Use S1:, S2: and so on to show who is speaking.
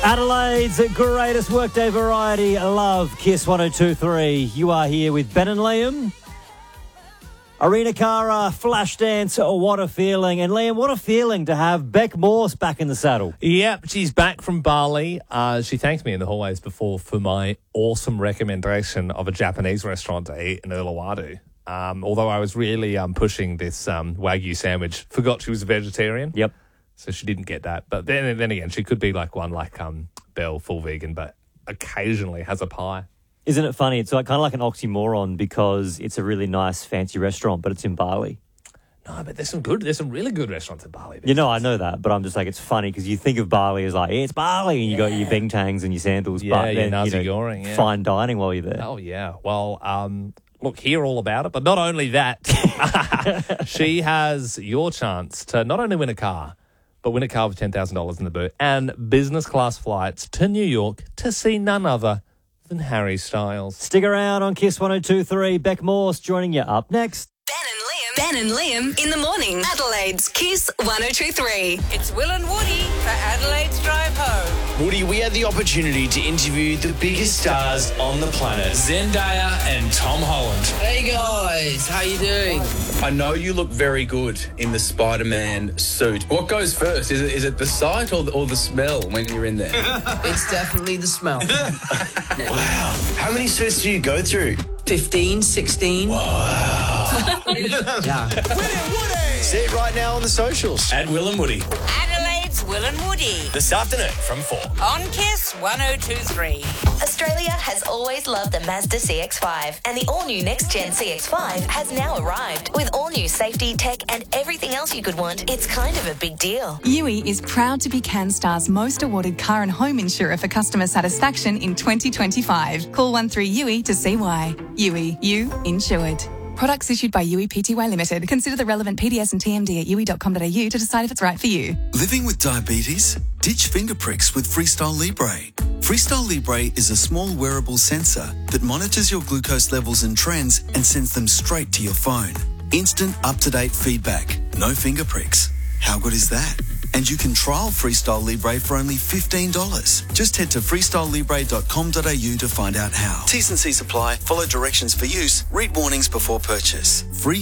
S1: Adelaide's greatest workday variety, Love, Kiss 102.3. You are here with Ben and Liam. Arena Cara, Flashdance, what a feeling. And Liam, what a feeling to have Beck Morse back in the saddle.
S2: Yep, she's back from Bali. She thanked me in the hallways before for my awesome recommendation of a Japanese restaurant to eat in Uluwatu. Although I was really pushing this Wagyu sandwich. Forgot she was a vegetarian.
S1: Yep.
S2: So she didn't get that. But then again, she could be like one like Belle, full vegan, but occasionally has a pie.
S1: Isn't it funny? It's like kind of like an oxymoron because it's a really nice, fancy restaurant, but it's in Bali.
S2: No, but there's some really good restaurants in Bali.
S1: You know, I know that, but I'm just like, it's funny because you think of Bali as like, it's Bali, and you got your bintangs and your sandals,
S2: Yeah,
S1: but
S2: your
S1: then,
S2: nasi goreng, yeah.
S1: fine dining while you're there.
S2: Oh, yeah. Well, look, hear all about it, but not only that, she has your chance to not only win a car, but win a car with $10,000 in the boot and business class flights to New York to see none other than Harry Styles.
S1: Stick around on Kiss 102.3. Beck Morse joining you up next.
S3: Ben and Liam in the morning. Adelaide's Kiss 102.3.
S4: It's Will and Woody for Adelaide's Drive Home.
S5: Woody, we had the opportunity to interview the biggest stars on the planet, Zendaya and Tom Holland.
S6: Hey guys, how you doing?
S5: I know you look very good in the Spider-Man suit. What goes first? Is it the sight or the smell when you're in there?
S6: It's definitely the smell.
S5: Wow. How many suits do you go through?
S6: 15, 16.
S5: Wow.
S6: Yeah.
S5: See it right now on the socials. At Will and Woody.
S4: Adelaide's Will and Woody
S5: This afternoon from 4.
S4: on Kiss 102.3.
S3: Australia has always loved the Mazda CX-5, and the all-new next-gen CX-5 has now arrived. With all-new safety, tech, and everything else you could want, it's kind of a big deal.
S7: Yui is proud to be CanStar's most awarded car and home insurer for customer satisfaction in 2025. Call 13-YUI to see why. Yui, you insured. Products issued by Yui Pty Limited. Consider the relevant PDS and TMD at yui.com.au to decide if it's right for you.
S8: Living with diabetes? Ditch finger pricks with Freestyle Libre. Freestyle Libre is a small wearable sensor that monitors your glucose levels and trends and sends them straight to your phone. Instant, up-to-date feedback. No finger pricks. How good is that? And you can trial Freestyle Libre for only $15. Just head to freestylelibre.com.au to find out how. T's and C's apply. Follow directions for use. Read warnings before purchase. Free